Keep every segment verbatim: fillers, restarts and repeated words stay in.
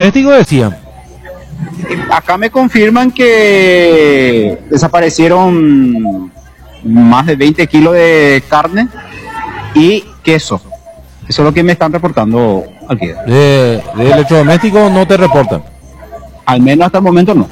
electrodomésticos decían. Acá me confirman que desaparecieron más de veinte kilos de carne y queso. Eso es lo que me están reportando aquí. De, de electrodomésticos no te reportan. Al menos hasta el momento no.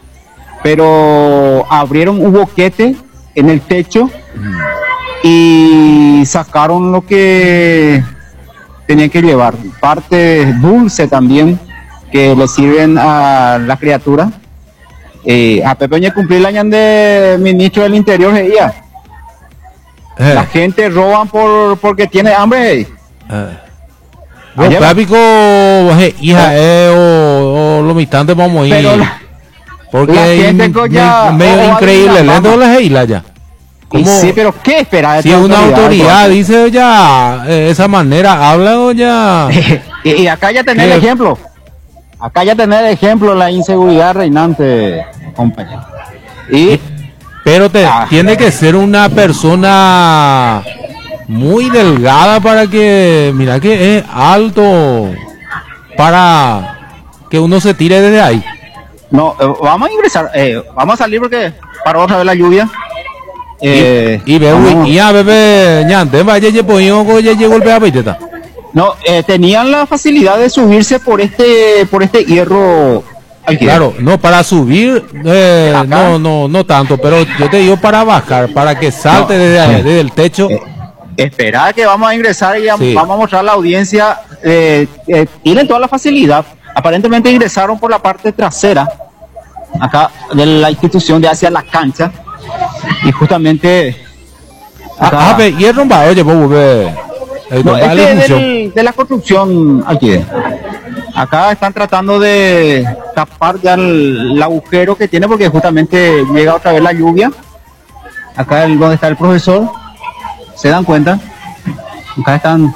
Pero abrieron un boquete en el techo mm. y sacaron lo que tenían que llevar. Parte dulce también que le sirven a la criatura. Eh, a Pepe Oña cumplir el año de ministro del Interior ella. Eh. La gente roban por porque tiene hambre. Eh. Bueno, Pápico, hija, eh, o, o los mistantes vamos a ir. Pero la, porque la gente me, ya, me, medio increíble, le doy la isla ya. Sí, pero ¿qué espera de si una autoridad dice ya eh, esa manera, habla o ya. y, y acá ya tenés el ejemplo. Acá ya tenés el ejemplo, la inseguridad reinante, compañero. Y, pero te, ah, tiene que ser una persona muy delgada para que, mira que es alto, para que uno se tire desde ahí. No, eh, vamos a ingresar, eh, vamos a salir porque paró otra vez la lluvia. Eh, y, y veo, y ya bebé, ñante, vaya, ya golpea a peiteta. No, eh, tenían la facilidad de subirse por este por este hierro. Claro, no, para subir, eh, no, no, no tanto, pero yo te digo para bajar, para que salte no, desde, eh, desde el techo. Eh, esperar que vamos a ingresar y sí. Vamos a mostrar a la audiencia. Eh, eh, tienen toda la facilidad. Aparentemente ingresaron por la parte trasera, acá de la institución de hacia la cancha. Y justamente. Acá, ah, ah, hierro, oye, vos, bebé. No, este es del, de la construcción aquí. Acá están tratando de tapar ya el, el agujero que tiene porque justamente llega otra vez la lluvia. Acá es donde está el profesor. ¿Se dan cuenta? Acá están.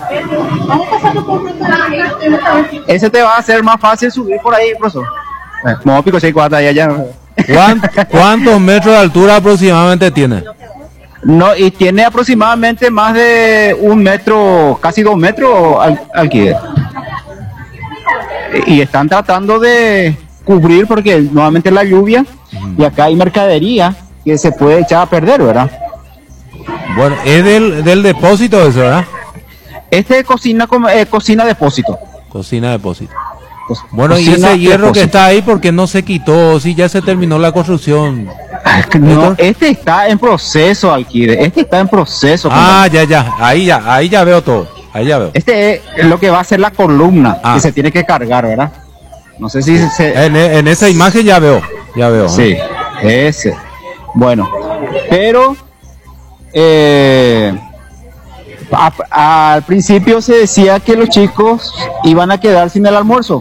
Ese te va a hacer más fácil subir por ahí, profesor. Como pico seis cuatro allá allá. ¿Cuántos metros de altura aproximadamente tiene? No, y tiene aproximadamente más de un metro, casi dos metros al, alquiler. Y están tratando de cubrir porque nuevamente la lluvia uh-huh. Y acá hay mercadería que se puede echar a perder, ¿verdad? Bueno, es del, del depósito eso, ¿verdad? Este es cocina, eh, cocina depósito. Cocina depósito. Bueno, y ese hierro que está ahí, ¿por qué no se quitó? Si ya se terminó la construcción. No, este está en proceso, Alquide. Este está en proceso. Ah, ya, ya. Ahí ya, ahí ya veo todo. Ahí ya veo. Este es lo que va a ser la columna ah. que se tiene que cargar, ¿verdad? No sé si se... En, en esa imagen ya veo, ya veo. Sí, ¿eh? Ese. Bueno, pero eh, a, a, al principio se decía que los chicos iban a quedar sin el almuerzo.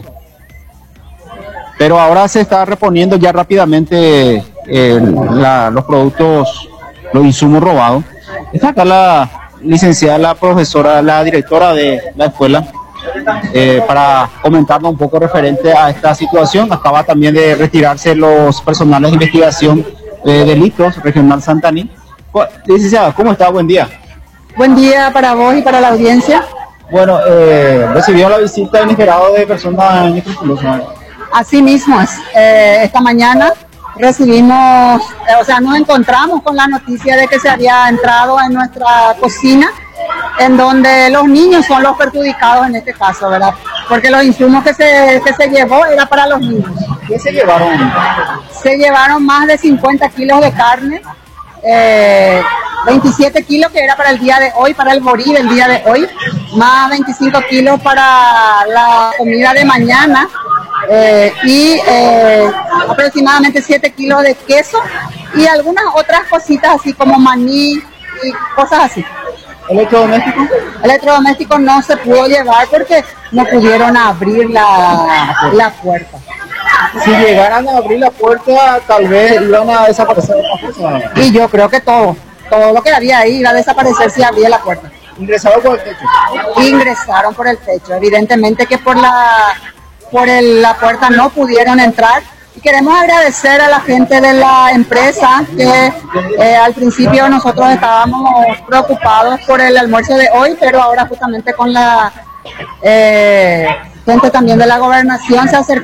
Pero ahora se está reponiendo ya rápidamente eh, la, los productos, los insumos robados. Está acá la licenciada, la profesora, la directora de la escuela, eh, para comentarnos un poco referente a esta situación. Acaba también de retirarse los personales de investigación de delitos regional Santaní. Licenciada, ¿cómo está? Buen día. Buen día para vos y para la audiencia. Bueno, eh, recibió la visita inesperada de personas inescrupulosas. Así mismo es. Eh, esta mañana recibimos, eh, o sea, nos encontramos con la noticia de que se había entrado en nuestra cocina, en donde los niños son los perjudicados en este caso, ¿verdad? Porque los insumos que se, que se llevó era para los niños. ¿Qué se llevaron? Se llevaron más de cincuenta kilos de carne, eh, veintisiete kilos que era para el día de hoy, para el morir del día de hoy, más veinticinco kilos para la comida de mañana. Eh, y eh, aproximadamente siete kilos de queso y algunas otras cositas así como maní y cosas así. ¿Electrodoméstico? Electrodoméstico no se pudo llevar porque no pudieron abrir la, la puerta. Si llegaran a abrir la puerta, tal vez iban a desaparecer las cosas. Y yo creo que todo, todo lo que había ahí iba a desaparecer si abría la puerta. ¿Ingresaron por el techo? Ingresaron por el techo, evidentemente que por la... por el, la puerta no pudieron entrar y queremos agradecer a la gente de la empresa que eh, al principio nosotros estábamos preocupados por el almuerzo de hoy, pero ahora justamente con la eh, gente también de la gobernación se acercó